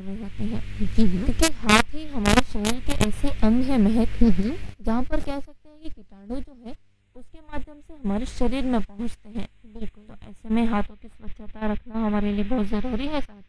ज़रूरी होती है, जी क्योंकि हाथ ही हमारे शरीर के ऐसे अंग है महक, हाँ। जहाँ पर कह सकते हैं कि कीटाणु जो है उसके माध्यम से हमारे शरीर में पहुँचते हैं। बिल्कुल। तो ऐसे में हाथों की स्वच्छता रखना हमारे लिए बहुत ज़रूरी है।